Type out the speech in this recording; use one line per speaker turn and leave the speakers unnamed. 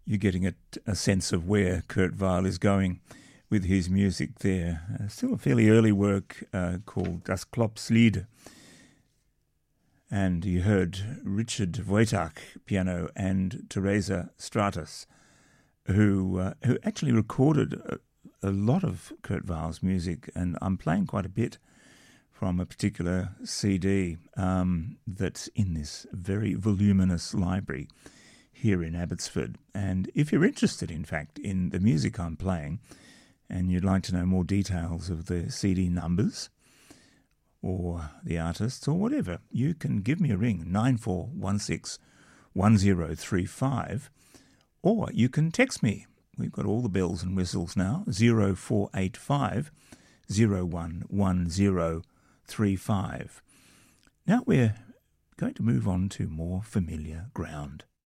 you're getting a sense of where Kurt Weill is going with his music there. Still a fairly early work called Das Klopslied. And you heard Richard Wojtak, piano, and Teresa Stratas, who actually recorded a lot of Kurt Weill's music, and I'm playing quite a bit from a particular CD that's in this very voluminous library here in Abbotsford. And if you're interested, in fact, in the music I'm playing, and you'd like to know more details of the CD numbers or the artists or whatever, you can give me a ring, 9416 1035, or you can text me. We've got all the bells and whistles now, 0485 011035. Now we're going to move on to more familiar ground.